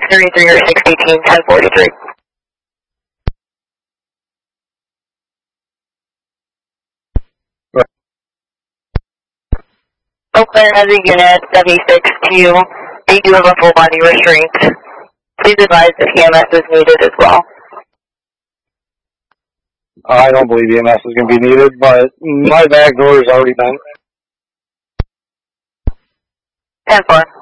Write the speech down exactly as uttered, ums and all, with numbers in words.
thirty-three or six eighteen, ten forty-three. Oakland has a unit, seventy-six to you. They do have a full body restraint. Please advise if E M S is needed as well. I don't believe E M S is going to be needed, but my back door is already bent. ten four.